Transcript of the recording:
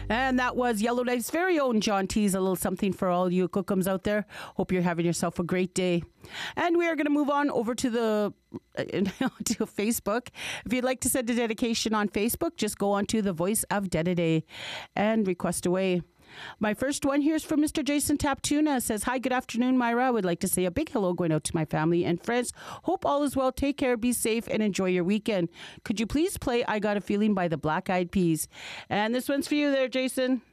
And that was Yellowknife's very own John Tease. A little something for all you cookums out there. Hope you're having yourself a great day. And we are going to move on over to to Facebook. If you'd like to send a dedication on Facebook, just go on to the Voice of Dediday and request away. My first one here is from Mr. Jason Taptuna. Says, hi, good afternoon, Myra. I would like to say a big hello going out to my family and friends. Hope all is well. Take care, be safe, and enjoy your weekend. Could you please play I Got a Feeling by the Black Eyed Peas? And this one's for you there, Jason.